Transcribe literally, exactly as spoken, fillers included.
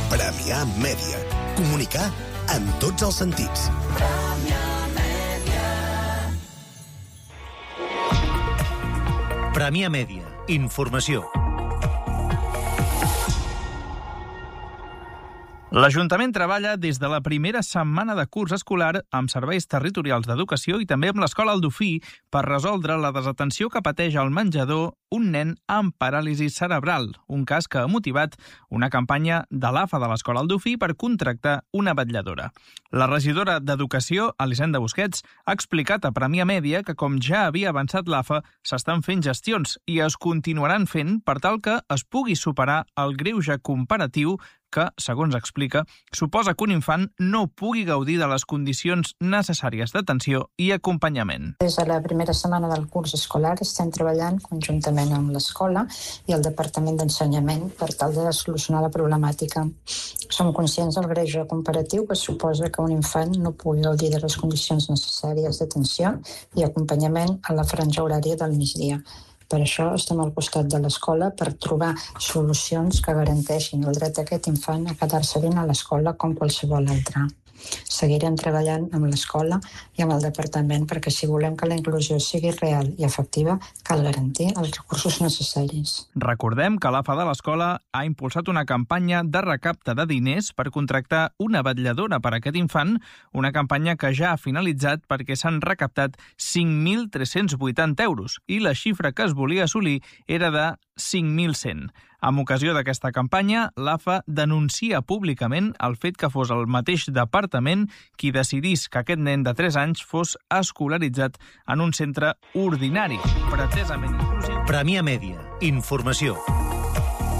Premià Mèdia. Comunicar en tots els sentits. Premià Mèdia. Informació. L'Ajuntament treballa des de la primera setmana de curs escolar amb serveis territorials d'educació i també amb l'Escola El Dofí per resoldre la desatenció que pateix al menjador un nen amb paràlisi cerebral, un cas que ha motivat una campanya de l'A F A de l'Escola El Dofí per contractar una vetlladora. La regidora d'Educació, Elisenda Busquets, ha explicat a Premià Mèdia que, com ja havia avançat l'A F A, s'estan fent gestions i es continuaran fent per tal que es pugui superar el greuge comparatiu que, segons explica, suposa que un infant no pugui gaudir de les condicions necessàries d'atenció i acompanyament. Des de la primera setmana del curs escolar estem treballant conjuntament amb l'escola i el Departament d'Ensenyament per tal de solucionar la problemàtica. Som conscients del greuge comparatiu que suposa que un infant no pugui gaudir de les condicions necessàries d'atenció i acompanyament a la franja horària del migdia. Per això estem al costat de l'escola per trobar solucions que garanteixin el dret d'aquest infant a quedar-se ben a l'escola com qualsevol altre. Seguirem treballant amb l'escola i amb el departament perquè si volem que la inclusió sigui real i efectiva, cal garantir els recursos necessaris. Recordem que l'A F A de l'escola ha impulsat una campanya de recapte de diners per contractar una vetlladora per a aquest infant, una campanya que ja ha finalitzat perquè s'han recaptat cinc mil tres-cents vuitanta euros i la xifra que es volia assolir era de cinc mil cent. Amb ocasió d'aquesta campanya, l'A F A denuncia públicament el fet que fos el mateix departament qui decidís que aquest nen de tres anys fos escolaritzat en un centre ordinari, pretesament inclusiu. Premià Mèdia. Informació.